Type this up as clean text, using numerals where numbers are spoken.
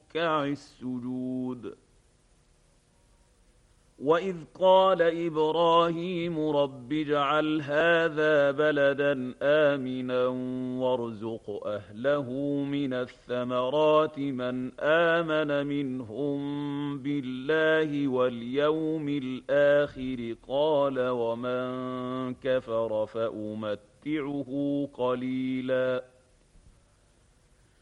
رُكَّعِ السُّجُودِ وَإِذْ قَالَ إِبْرَاهِيمُ رَبِّ اجْعَلْ هَٰذَا بَلَدًا آمِنًا وَارْزُقْ أَهْلَهُ مِنَ الثَّمَرَاتِ مَنْ آمَنَ مِنْهُم بِاللَّهِ وَالْيَوْمِ الْآخِرِ قَالَ وَمَن كَفَرَ فَأُمَتِّعُهُ قَلِيلًا